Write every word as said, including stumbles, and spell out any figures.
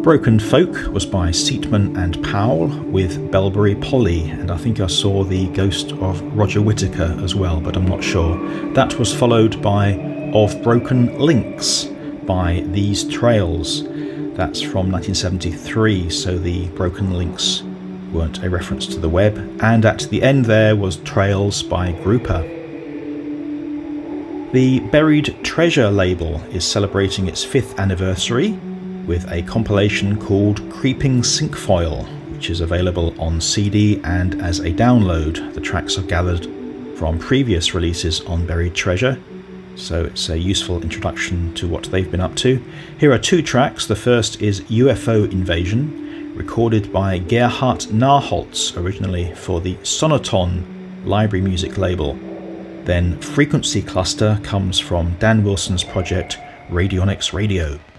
Broken Folk was by Seatman and Powell with Bellbury Polly, and I think I saw the ghost of Roger Whittaker as well, but I'm not sure. That was followed by Of Broken Links by These Trails. That's from nineteen seventy-three, so the Broken Links weren't a reference to the web. And at the end there was Trails by Grouper. The Buried Treasure label is celebrating its fifth anniversary with a compilation called Creeping Cinquefoil, which is available on C D and as a download. The tracks are gathered from previous releases on Buried Treasure, so it's a useful introduction to what they've been up to. Here are two tracks. The first is U F O Invasion, recorded by Gerhard Narholz, originally for the Sonoton library music label. Then Frequency Cluster comes from Dan Wilson's project Radionics Radio.